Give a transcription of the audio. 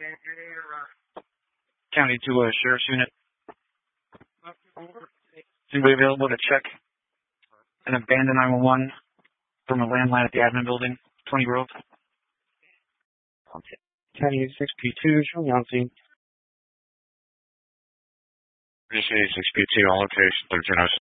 County to Sheriff's Unit. Is anybody available to check an abandoned 911 from a landline at the admin building, 20 Grove? County 6P2, show me on scene. 6P2 on location, 1306.